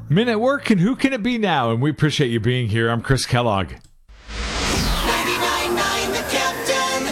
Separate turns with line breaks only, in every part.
Men at Work and Who Can It Be Now? And we appreciate you being here. I'm Chris Kellogg.
99.9 The Captain.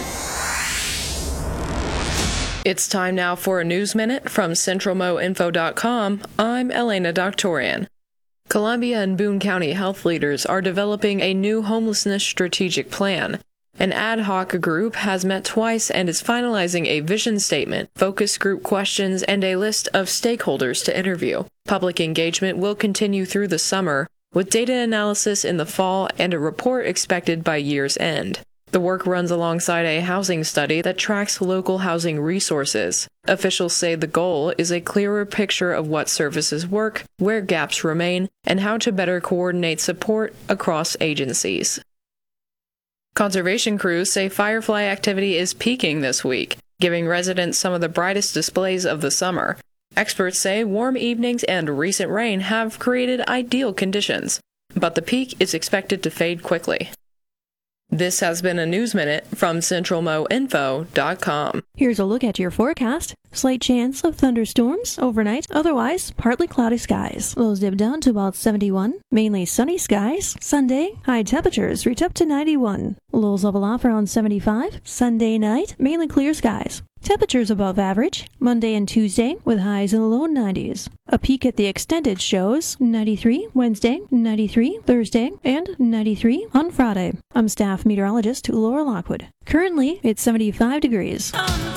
It's time now for a News Minute from CentralMoInfo.com. I'm Elena Doctorian. Columbia and Boone County health leaders are developing a new homelessness strategic plan. An ad hoc group has met twice and is finalizing a vision statement, focus group questions, and a list of stakeholders to interview. Public engagement will continue through the summer, with data analysis in the fall and a report expected by year's end. The work runs alongside a housing study that tracks local housing resources. Officials say the goal is a clearer picture of what services work, where gaps remain, and how to better coordinate support across agencies. Conservation crews say firefly activity is peaking this week, giving residents some of the brightest displays of the summer. Experts say warm evenings and recent rain have created ideal conditions, but the peak is expected to fade quickly. This has been a News Minute from CentralMoInfo.com.
Here's a look at your forecast. Slight chance of thunderstorms overnight, otherwise partly cloudy skies. Lows dip down to about 71. Mainly sunny skies. Sunday, high temperatures reach up to 91. Lows level off around 75. Sunday night, mainly clear skies. Temperatures above average, Monday and Tuesday, with highs in the low 90s. A peek at the extended shows 93 Wednesday, 93 Thursday, and 93 on Friday. I'm staff meteorologist Laura Lockwood. Currently, it's 75 degrees.